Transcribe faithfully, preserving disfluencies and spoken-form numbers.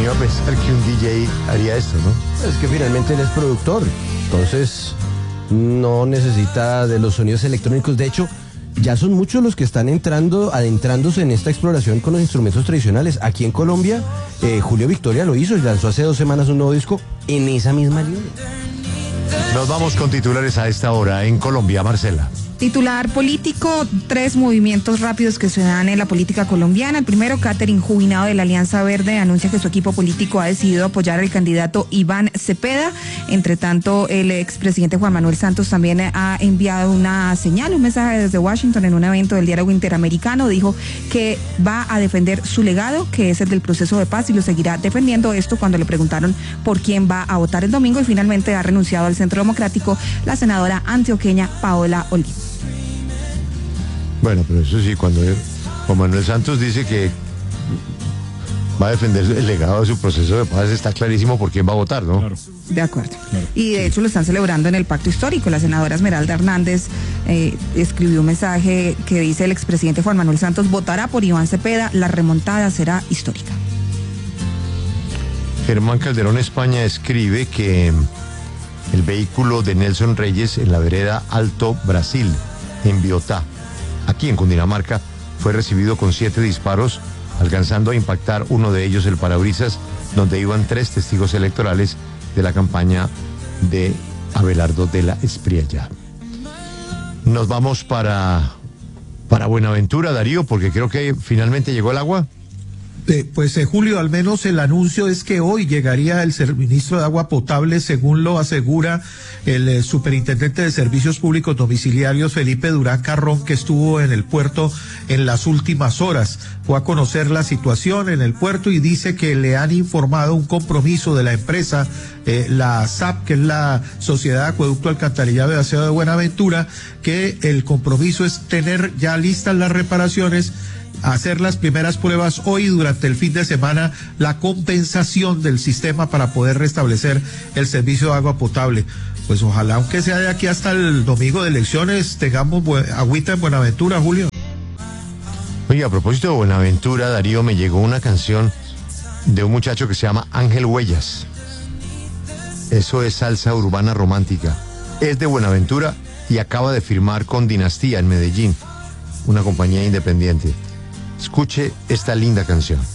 iba a pensar que un D J haría esto, ¿no? Es que finalmente él es productor, entonces no necesita de los sonidos electrónicos. De hecho, ya son muchos los que están entrando, adentrándose en esta exploración con los instrumentos tradicionales. Aquí en Colombia, eh, Julio Victoria lo hizo y lanzó hace dos semanas un nuevo disco en esa misma línea. Nos vamos con titulares a esta hora en Colombia, Marcela. Titular político, tres movimientos rápidos que se dan en la política colombiana. El primero, Catherine Jubinado de la Alianza Verde anuncia que su equipo político ha decidido apoyar al candidato Iván Cepeda. Entre tanto, el expresidente Juan Manuel Santos también ha enviado una señal, un mensaje desde Washington en un evento del diálogo interamericano. Dijo que va a defender su legado, que es el del proceso de paz, y lo seguirá defendiendo. Esto cuando le preguntaron por quién va a votar el domingo, y finalmente ha renunciado al Centro Democrático la senadora antioqueña Paola Olí. Bueno, pero eso sí, cuando Juan Manuel Santos dice que va a defender el legado de su proceso de paz, está clarísimo por quién va a votar, ¿no? Claro. De acuerdo. Claro. Y de hecho lo están celebrando en el Pacto Histórico. La senadora Esmeralda Hernández eh, escribió un mensaje que dice: el expresidente Juan Manuel Santos votará por Iván Cepeda, la remontada será histórica. Germán Calderón España escribe que el vehículo de Nelson Reyes en la vereda Alto Brasil, en Biotá, aquí en Cundinamarca, fue recibido con siete disparos, alcanzando a impactar uno de ellos el parabrisas, donde iban tres testigos electorales de la campaña de Abelardo de la Espriella. Nos vamos para, para Buenaventura, Darío, porque creo que finalmente llegó el agua. Eh, pues eh, Julio, al menos el anuncio es que hoy llegaría el suministro de agua potable, según lo asegura el eh, superintendente de Servicios Públicos Domiciliarios, Felipe Durán Carrón, que estuvo en el puerto en las últimas horas. Fue a conocer la situación en el puerto y dice que le han informado un compromiso de la empresa, eh, la S A P, que es la Sociedad de Acueducto Alcantarillado y Aseo de Buenaventura, que el compromiso es tener ya listas las reparaciones, hacer las primeras pruebas hoy, durante el fin de semana, la compensación del sistema para poder restablecer el servicio de agua potable. Pues ojalá, aunque sea de aquí hasta el domingo de elecciones, tengamos agüita en Buenaventura, Julio. Oye, a propósito de Buenaventura, Darío, me llegó una canción de un muchacho que se llama Ángel Huellas. Eso es salsa urbana romántica. Es de Buenaventura y acaba de firmar con Dinastía en Medellín, una compañía independiente. Escuche esta linda canción.